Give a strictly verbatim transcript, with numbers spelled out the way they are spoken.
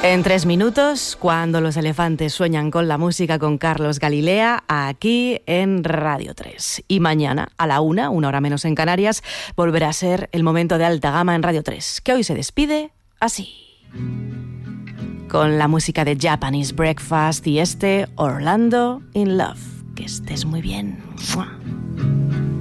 En tres minutos, cuando los elefantes sueñan con la música con Carlos Galilea, aquí en Radio tres. Y mañana, a la una, una hora menos en Canarias, volverá a ser el momento de alta gama en Radio tres, que hoy se despide así. Con la música de Japanese Breakfast y este Orlando in Love. Que estés muy bien. ¡Mua!